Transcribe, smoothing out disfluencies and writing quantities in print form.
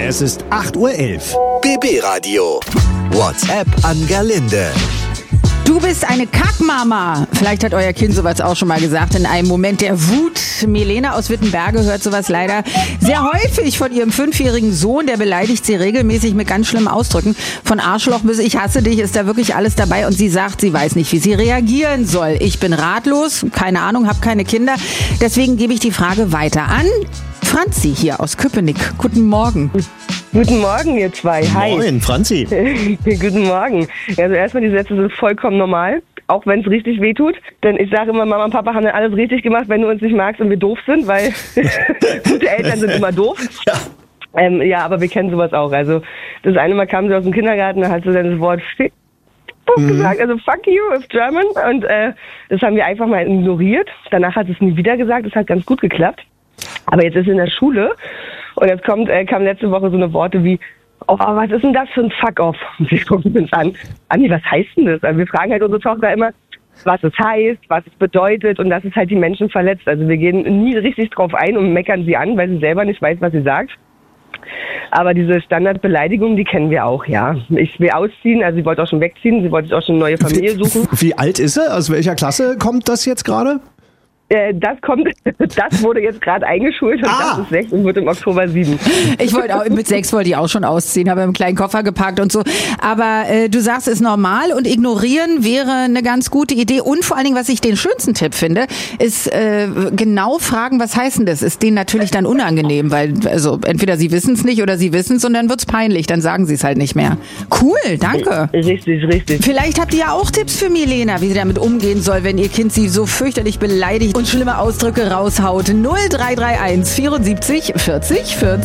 Es ist 8:11 Uhr. BB Radio. WhatsApp an Gerlinde. Du bist eine Kackmama. Vielleicht hat euer Kind sowas auch schon mal gesagt in einem Moment der Wut. Milena aus Wittenberge hört sowas leider sehr häufig von ihrem 5-jährigen Sohn. Der beleidigt sie regelmäßig mit ganz schlimmen Ausdrücken. Von Arschloch bis ich hasse dich ist da wirklich alles dabei. Und sie sagt, sie weiß nicht, wie sie reagieren soll. Ich bin ratlos, keine Ahnung, habe keine Kinder. Deswegen gebe ich die Frage weiter an Franzi hier aus Köpenick. Guten Morgen. Guten Morgen, ihr zwei. Hi. Moin, Franzi. Guten Morgen. Also erstmal, die Sätze sind vollkommen normal, auch wenn es richtig wehtut. Denn ich sage immer, Mama und Papa haben dann alles richtig gemacht, wenn du uns nicht magst und wir doof sind, weil gute Eltern sind immer doof. Ja, aber wir kennen sowas auch. Also das eine Mal kam sie aus dem Kindergarten, da hat sie dann das Wort gesagt, also fuck you auf German. Und das haben wir einfach mal ignoriert. Danach hat sie es nie wieder gesagt, das hat ganz gut geklappt. Aber jetzt ist sie in der Schule und jetzt kam letzte Woche so eine Worte wie, oh, was ist denn das für ein Fuck-off? Und sie gucken uns an, Anni, was heißt denn das? Also wir fragen halt unsere Tochter immer, was es heißt, was es bedeutet und dass es halt die Menschen verletzt. Also wir gehen nie richtig drauf ein und meckern sie an, weil sie selber nicht weiß, was sie sagt. Aber diese Standardbeleidigung, die kennen wir auch, ja. Ich will ausziehen, also sie wollte auch schon wegziehen, sie wollte sich auch schon eine neue Familie suchen. Wie alt ist sie? Aus welcher Klasse kommt das jetzt gerade? Das wurde jetzt gerade eingeschult und das ist 6 und wird im Oktober 7. Mit 6 wollte ich auch schon ausziehen, habe im kleinen Koffer gepackt und so. Aber du sagst, es ist normal und ignorieren wäre eine ganz gute Idee. Und vor allen Dingen, was ich den schönsten Tipp finde, ist genau fragen, was heißt denn das? Ist denen natürlich dann unangenehm, weil also entweder sie wissen es nicht oder sie wissen es und dann wird's peinlich, dann sagen sie es halt nicht mehr. Cool, danke. Richtig. Vielleicht habt ihr ja auch Tipps für Milena, wie sie damit umgehen soll, wenn ihr Kind sie so fürchterlich beleidigt und schlimme Ausdrücke raushaut. 0331 74 40 40.